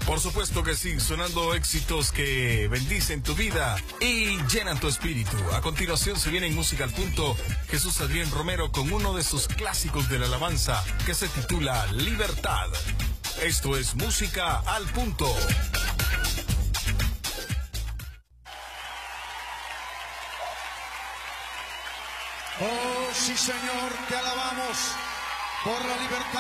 Por supuesto que sí, sonando éxitos que bendicen tu vida y llenan tu espíritu. A continuación se viene en Música al Punto Jesús Adrián Romero con uno de sus clásicos de la alabanza que se titula Libertad. Esto es Música al Punto. Oh, sí, Señor, te alabamos por la libertad.